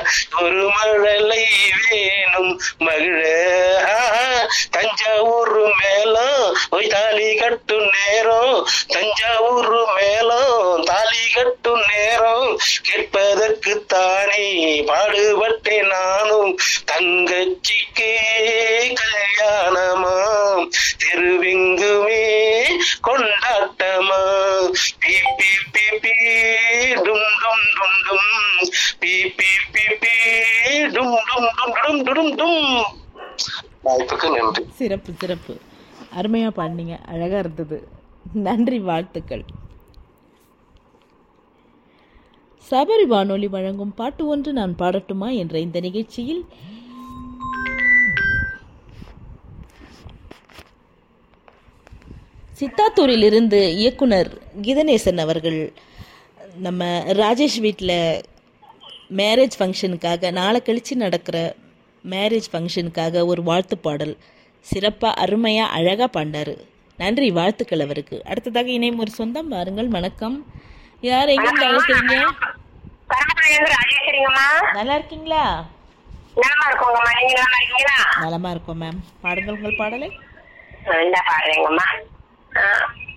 ஒரு மழலை வேணும் மகிழ. தஞ்சாவூர் மேளம் ஓய் தாலி கட்டும் நேரம், தஞ்சாவூர் மேளம் தாலி கட்டும் நேரம், கேட்பதற்கு தானே பாடுபட்டேன் நானும். தங்கச்சிக்கு கல்யாணமாம், தெருவெங்குமே கொண்டாட்டமா. பி பி பி பி டும் டும் டும் டும், பி பி பி பி டும் டும் டும் டும் டும் டும். வாய்ப்புக்கு நன்றி. சிறப்பு சிறப்பு, அருமையாக பாடினீங்க, அழகாக இருந்தது. நன்றி, வாழ்த்துக்கள். சபரி வானொலி வழங்கும் பாட்டு ஒன்று நான் பாடட்டுமா என்ற இந்த நிகழ்ச்சியில் சித்தாத்தூரிலிருந்து இயக்குனர் கீதநேசன் அவர்கள் நம்ம ராஜேஷ் வீட்டில் மேரேஜ் ஃபங்க்ஷனுக்காக, நாளை கழித்து நடக்கிற மேரேஜ் ஃபங்க்ஷனுக்காக ஒரு வாழ்த்து பாடல் சிறப்பாக அருமையாக அழகாக பாண்டார். நன்றி, வாழ்த்துக்கள் அவருக்கு. அடுத்ததாக இணையும் ஒரு சொந்தம் வாருங்கள். வணக்கம், யார் எங்கிருந்து அழைக்கிறீங்க? நல்லா இருக்கீங்களா? நலமா இருக்கோம் மேம். பாடுங்கள் உங்கள் பாடலை. பாடுறேங்கம்மா.